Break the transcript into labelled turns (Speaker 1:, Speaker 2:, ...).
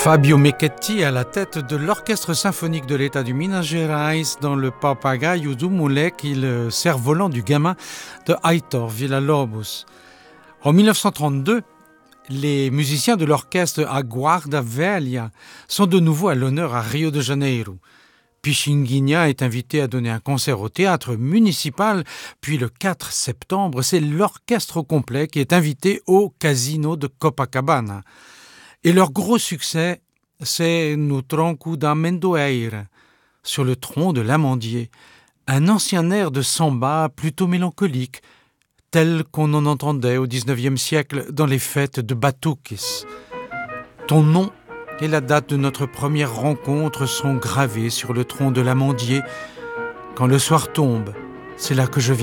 Speaker 1: Fabio Mecchetti à la tête de l'Orchestre symphonique de l'État du Minas Gerais dans le Papagaio do Moleque, le cerf-volant du gamin de Heitor Villa-Lobos. En 1932, les musiciens de l'orchestre A Guarda Velha sont de nouveau à l'honneur à Rio de Janeiro. Pichinguinha est invité à donner un concert au théâtre municipal, puis le 4 septembre, c'est l'orchestre complet qui est invité au Casino de Copacabana. Et leur gros succès, c'est No Tronco da Amendoeira, sur le tronc de l'amandier, un ancien air de samba plutôt mélancolique, tel qu'on en entendait au XIXe siècle dans les fêtes de Batuques. Ton nom et la date de notre première rencontre sont gravés sur le tronc de l'amandier. Quand le soir tombe, c'est là que je viens.